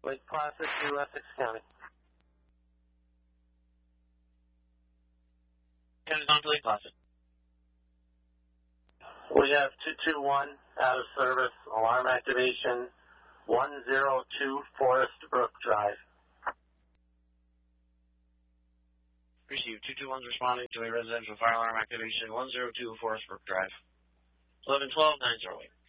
Lake Placid to Essex County. County on to Lake Placid. We have 221 out of service, alarm activation, 102 Forest Brook Drive. Received. 221's responding to a residential fire alarm activation, 102 Forest Brook Drive. 1112-908.